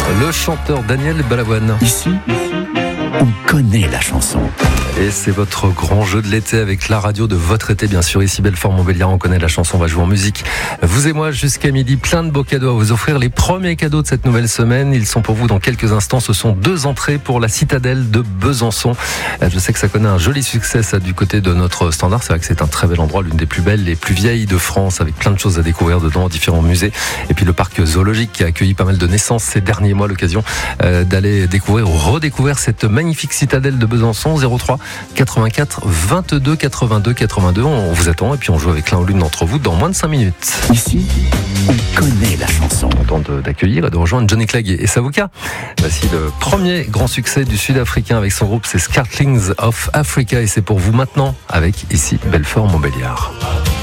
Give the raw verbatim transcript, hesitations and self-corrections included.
Le chanteur Daniel Balavoine. Ici, on connaît la chanson. Et c'est votre grand jeu de l'été avec la radio de votre été, bien sûr. Ici, Belfort-Montbéliard, on connaît la chanson, on va jouer en musique. Vous et moi, jusqu'à midi, plein de beaux cadeaux à vous offrir. Les premiers cadeaux de cette nouvelle semaine, ils sont pour vous dans quelques instants. Ce sont deux entrées pour la Citadelle de Besançon. Je sais que ça connaît un joli succès, ça, du côté de notre standard. C'est vrai que c'est un très bel endroit, l'une des plus belles, les plus vieilles de France, avec plein de choses à découvrir dedans, différents musées. Et puis le parc zoologique qui a accueilli pas mal de naissances ces derniers mois. L'occasion d'aller découvrir ou redécouvrir cette magnifique Citadelle de Besançon. zéro trois quatre-vingt-quatre vingt-deux quatre-vingt-deux quatre-vingt-deux. On vous attend et puis on joue avec l'un ou l'une d'entre vous dans moins de cinq minutes. Ici, on connaît la chanson. On tente d'accueillir et de rejoindre Johnny Clegg et Savuka. Voici le premier grand succès du Sud-Africain avec son groupe, c'est Skartlings of Africa, et c'est pour vous maintenant avec ici Belfort-Montbéliard.